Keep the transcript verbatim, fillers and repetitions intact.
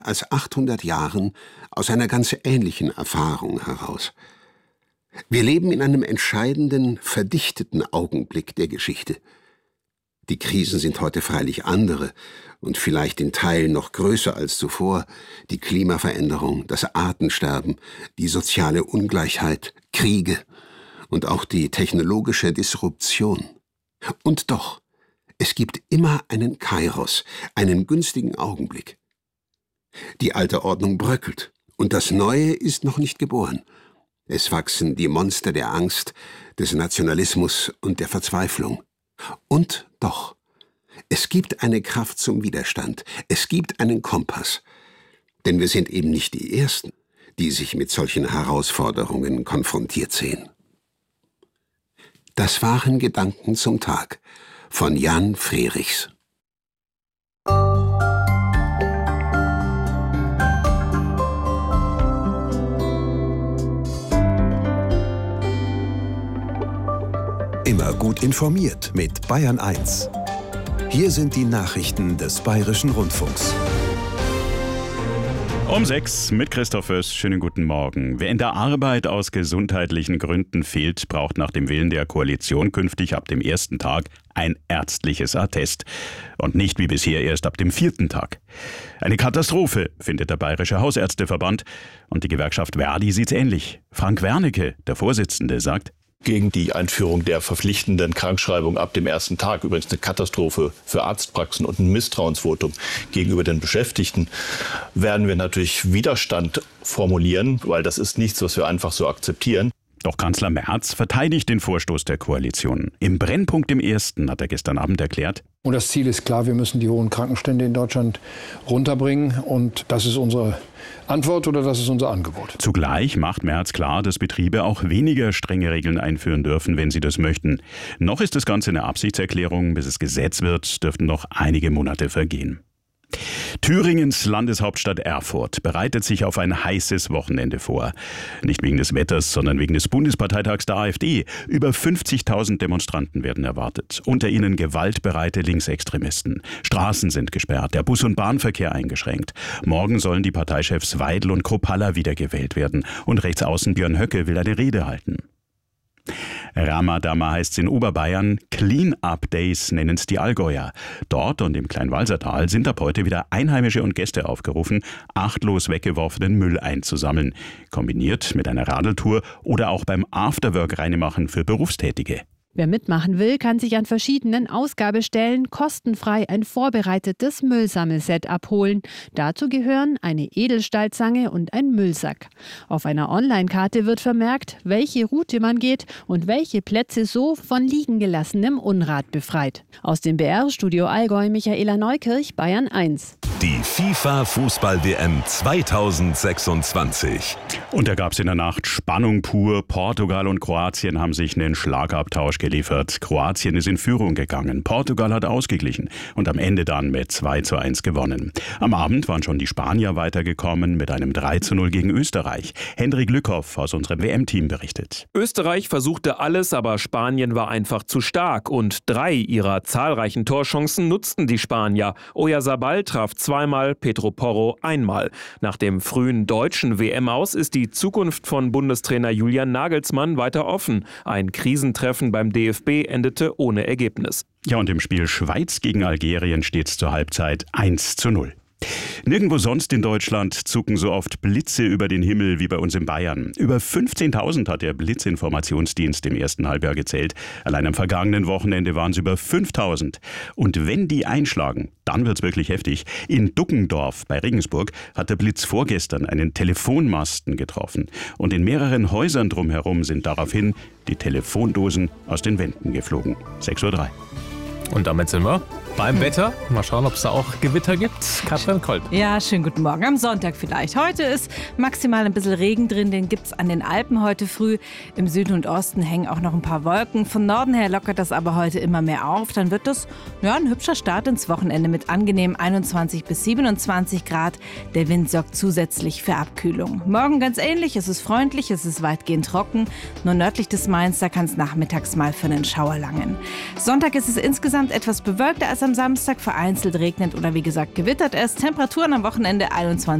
als achthundert Jahren aus einer ganz ähnlichen Erfahrung heraus. Wir leben in einem entscheidenden, verdichteten Augenblick der Geschichte. Die Krisen sind heute freilich andere und vielleicht in Teilen noch größer als zuvor. Die Klimaveränderung, das Artensterben, die soziale Ungleichheit, Kriege und auch die technologische Disruption. Und doch, es gibt immer einen Kairos, einen günstigen Augenblick. Die alte Ordnung bröckelt und das Neue ist noch nicht geboren. Es wachsen die Monster der Angst, des Nationalismus und der Verzweiflung. Und doch, es gibt eine Kraft zum Widerstand, es gibt einen Kompass. Denn wir sind eben nicht die Ersten, die sich mit solchen Herausforderungen konfrontiert sehen. Das waren Gedanken zum Tag von Jan Frerichs. Immer gut informiert mit Bayern eins. Hier sind die Nachrichten des Bayerischen Rundfunks. Um sechs mit Christoph Föß. Schönen guten Morgen. Wer in der Arbeit aus gesundheitlichen Gründen fehlt, braucht nach dem Willen der Koalition künftig ab dem ersten Tag ein ärztliches Attest. Und nicht wie bisher erst ab dem vierten Tag. Eine Katastrophe, findet der Bayerische Hausärzteverband. Und die Gewerkschaft Verdi sieht's ähnlich. Frank Wernicke, der Vorsitzende, sagt: Gegen die Einführung der verpflichtenden Krankschreibung ab dem ersten Tag, übrigens eine Katastrophe für Arztpraxen und ein Misstrauensvotum gegenüber den Beschäftigten, werden wir natürlich Widerstand formulieren, weil das ist nichts, was wir einfach so akzeptieren. Doch Kanzler Merz verteidigt den Vorstoß der Koalition. Im Brennpunkt im Ersten hat er gestern Abend erklärt: Und das Ziel ist klar, wir müssen die hohen Krankenstände in Deutschland runterbringen. Und das ist unsere Antwort oder das ist unser Angebot. Zugleich macht Merz klar, dass Betriebe auch weniger strenge Regeln einführen dürfen, wenn sie das möchten. Noch ist das Ganze eine Absichtserklärung. Bis es Gesetz wird, dürften noch einige Monate vergehen. Thüringens Landeshauptstadt Erfurt bereitet sich auf ein heißes Wochenende vor. Nicht wegen des Wetters, sondern wegen des Bundesparteitags der AfD. Über fünfzigtausend Demonstranten werden erwartet. Unter ihnen gewaltbereite Linksextremisten. Straßen sind gesperrt, der Bus- und Bahnverkehr eingeschränkt. Morgen sollen die Parteichefs Weidel und Kruppalla wiedergewählt werden. Und Rechtsaußen Björn Höcke will eine Rede halten. Ramadama heißt es in Oberbayern, Clean-Up-Days nennen es die Allgäuer. Dort und im Kleinwalsertal sind ab heute wieder Einheimische und Gäste aufgerufen, achtlos weggeworfenen Müll einzusammeln. Kombiniert mit einer Radeltour oder auch beim Afterwork-Reinemachen für Berufstätige. Wer mitmachen will, kann sich an verschiedenen Ausgabestellen kostenfrei ein vorbereitetes Müllsammelset abholen. Dazu gehören eine Edelstahlzange und ein Müllsack. Auf einer Online-Karte wird vermerkt, welche Route man geht und welche Plätze so von liegen gelassenem Unrat befreit. Aus dem B R-Studio Allgäu, Michaela Neukirch, Bayern eins. Die FIFA-Fußball-W M zweitausendsechsundzwanzig. Und da gab es in der Nacht Spannung pur. Portugal und Kroatien haben sich einen Schlagabtausch geliefert. Kroatien ist in Führung gegangen. Portugal hat ausgeglichen und am Ende dann mit zwei zu eins gewonnen. Am Abend waren schon die Spanier weitergekommen mit einem drei zu null gegen Österreich. Hendrik Lückhoff aus unserem W M-Team berichtet. Österreich versuchte alles, aber Spanien war einfach zu stark. Und drei ihrer zahlreichen Torchancen nutzten die Spanier. Oyarzabal traf zweimal, Pedro Porro einmal. Nach dem frühen deutschen W M-Aus ist die Zukunft von Bundestrainer Julian Nagelsmann weiter offen. Ein Krisentreffen beim D F B endete ohne Ergebnis. Ja, und im Spiel Schweiz gegen Algerien steht es zur Halbzeit eins zu null. Nirgendwo sonst in Deutschland zucken so oft Blitze über den Himmel wie bei uns in Bayern. Über fünfzehntausend hat der Blitzinformationsdienst im ersten Halbjahr gezählt. Allein am vergangenen Wochenende waren es über fünftausend. Und wenn die einschlagen, dann wird's wirklich heftig. In Duckendorf bei Regensburg hat der Blitz vorgestern einen Telefonmasten getroffen. Und in mehreren Häusern drumherum sind daraufhin die Telefondosen aus den Wänden geflogen. sechs Uhr drei. Und damit sind wir beim Wetter. Mal schauen, ob es da auch Gewitter gibt. Katrin Kolb. Ja, schönen guten Morgen. Am Sonntag vielleicht. Heute ist maximal ein bisschen Regen drin. Den gibt es an den Alpen heute früh. Im Süden und Osten hängen auch noch ein paar Wolken. Von Norden her lockert das aber heute immer mehr auf. Dann wird das ja, ein hübscher Start ins Wochenende mit angenehm einundzwanzig bis siebenundzwanzig Grad. Der Wind sorgt zusätzlich für Abkühlung. Morgen ganz ähnlich. Es ist freundlich, es ist weitgehend trocken. Nur nördlich des Mains, da kann es nachmittags mal für einen Schauer langen. Sonntag ist es insgesamt etwas bewölkter als am Samstag. Vereinzelt regnet oder wie gesagt gewittert es. Temperaturen am Wochenende einundzwanzig